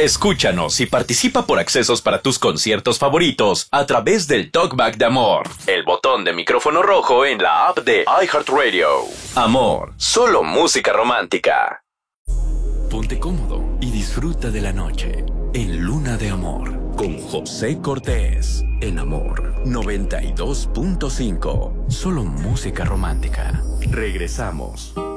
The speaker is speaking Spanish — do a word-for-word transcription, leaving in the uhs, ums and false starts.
Escúchanos y participa por accesos para tus conciertos favoritos a través del Talkback de Amor, el botón de micrófono rojo en la app de iHeartRadio. Amor, solo música romántica. Ponte cómodo y disfruta de la noche en Luna de Amor con José Cortés en Amor noventa y dos punto cinco. Solo música romántica. Regresamos.